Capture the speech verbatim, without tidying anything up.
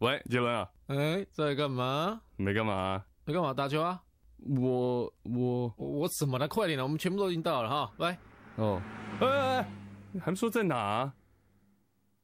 喂，杰伦啊， 哎，在干嘛？ 没干嘛、啊？ 在干嘛？打球啊？ 我我我我怎么了？快点了，我们全部都已经到了哈，来。 哦，哎哎哎，还没说在哪、啊？